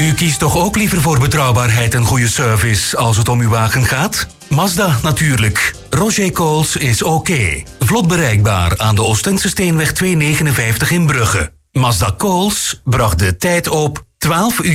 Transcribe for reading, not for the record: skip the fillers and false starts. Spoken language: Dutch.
U kiest toch ook liever voor betrouwbaarheid en goede service als het om uw wagen gaat? Mazda natuurlijk. Roger Coles is oké. Vlot bereikbaar aan de Oostense Steenweg 259 in Brugge. Mazda Coles bracht de tijd op 12 uur.